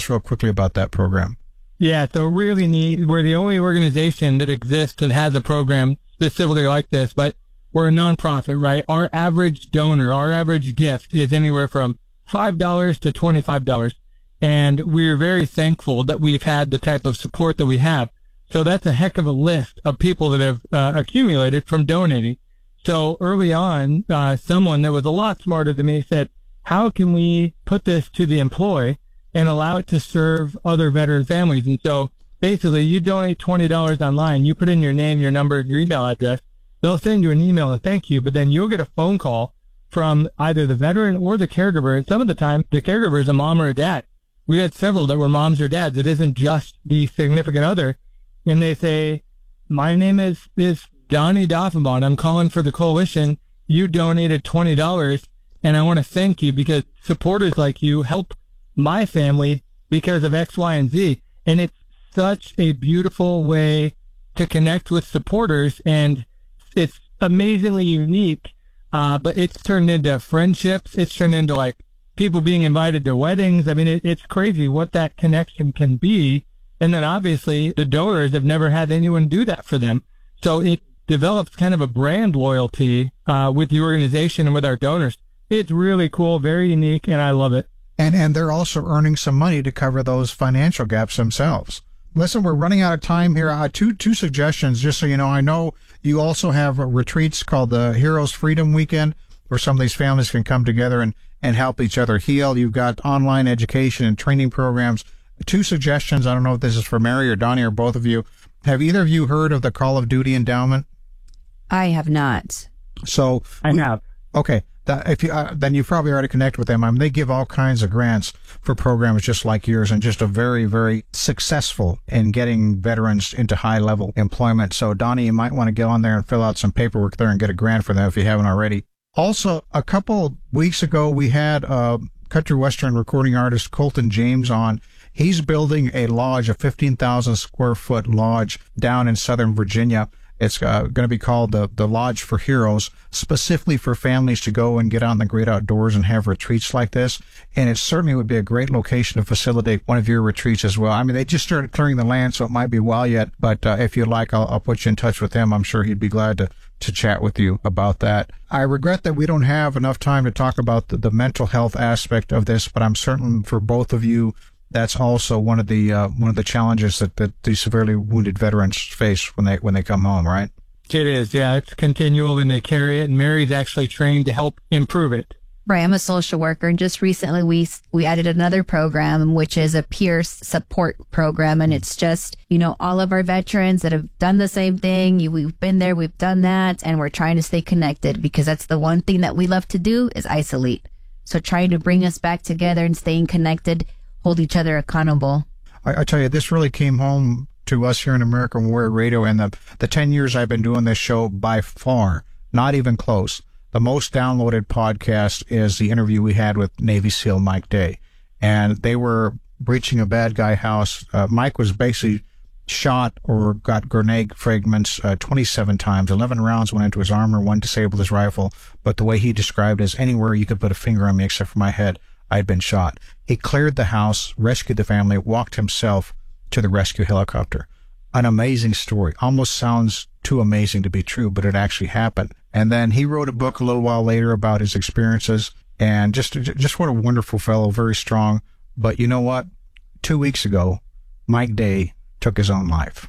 us real quickly about that program. Yeah, so really neat. We're the only organization that exists that has a program specifically like this, but we're a nonprofit, right? Our average donor, our average gift is anywhere from $5 to $25. And we're very thankful that we've had the type of support that we have. So that's a heck of a list of people that have accumulated from donating. So early on, someone that was a lot smarter than me said, how can we put this to the employee and allow it to serve other veteran families? And so basically you donate $20 online, you put in your name, your number, your email address, they'll send you an email and thank you, but then you'll get a phone call from either the veteran or the caregiver. And some of the time the caregiver is a mom or a dad. We had several that were moms or dads. It isn't just the significant other. And they say, my name is Donnie Doffenbaum. I'm calling for the coalition. You donated $20 and I want to thank you because supporters like you help my family because of X, Y, and Z. And it's such a beautiful way to connect with supporters, and it's amazingly unique. But it's turned into friendships. It's turned into like people being invited to weddings. I mean, it's crazy what that connection can be. And then obviously the donors have never had anyone do that for them. So it develops kind of a brand loyalty with the organization and with our donors. It's really cool, very unique, and I love it. And they're also earning some money to cover those financial gaps themselves. Listen, we're running out of time here. Two suggestions, just so you know. I know you also have retreats called the Heroes Freedom Weekend, where some of these families can come together and help each other heal. You've got online education and training programs. Two suggestions. I don't know if this is for Mary or Donnie or both of you. Have either of you heard of the Call of Duty Endowment? I have not. So I have. Okay. Then you've probably already connected with them. I mean, they give all kinds of grants for programs just like yours, and just a very, very successful in getting veterans into high-level employment. So, Donnie, you might want to get on there and fill out some paperwork there and get a grant for them if you haven't already. Also, a couple weeks ago, we had country western recording artist Colton James on. He's building a lodge, a 15,000 square foot lodge down in Southern Virginia. It's going to be called the Lodge for Heroes, specifically for families to go and get out in the great outdoors and have retreats like this. And it certainly would be a great location to facilitate one of your retreats as well. I mean, they just started clearing the land, so it might be a while yet. But if you'd like, I'll put you in touch with him. I'm sure he'd be glad to chat with you about that. I regret that we don't have enough time to talk about the mental health aspect of this, but I'm certain for both of you, that's also one of the challenges that the severely wounded veterans face when they come home, right? It is, yeah. It's continual, and they carry it. And Mary's actually trained to help improve it. Right, I'm a social worker, and just recently we added another program, which is a peer support program, and it's just, all of our veterans that have done the same thing. We've been there, we've done that, and we're trying to stay connected because that's the one thing that we love to do is isolate. So trying to bring us back together and staying connected, hold each other accountable. I tell you, this really came home to us here in American Warrior Radio, and the 10 years I've been doing this show, by far, not even close, the most downloaded podcast is the interview we had with Navy SEAL Mike Day. And they were breaching a bad guy house. Mike was basically shot or got grenade fragments 27 times. 11 rounds went into his armor, 1 disabled his rifle. But the way he described it is, anywhere you could put a finger on me except for my head, I'd been shot. He cleared the house, rescued the family, walked himself to the rescue helicopter. An amazing story. Almost sounds too amazing to be true, but it actually happened. And then he wrote a book a little while later about his experiences, and just what a wonderful fellow, very strong. But you know what? 2 weeks ago, Mike Day took his own life.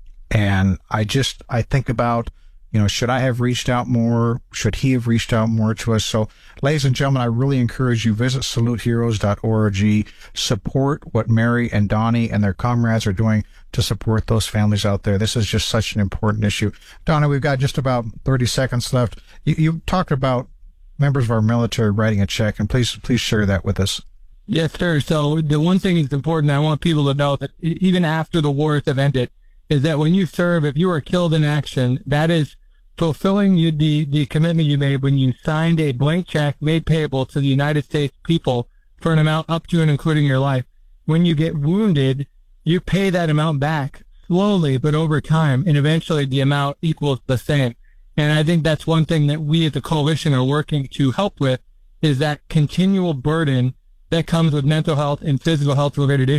And I think about, should I have reached out more? Should he have reached out more to us? So, ladies and gentlemen, I really encourage you, visit saluteheroes.org, support what Mary and Donnie and their comrades are doing to support those families out there. This is just such an important issue. Donna, we've got just about 30 seconds left. You talked about members of our military writing a check, and please share that with us. Yes, sir. So the one thing that's important, I want people to know that even after the wars have ended, is that when you serve, if you are killed in action, that is fulfilling the commitment you made when you signed a blank check made payable to the United States people for an amount up to and including your life. When you get wounded, you pay that amount back slowly, but over time, and eventually the amount equals the same. And I think that's one thing that we as a coalition are working to help with, is that continual burden that comes with mental health and physical health related issues.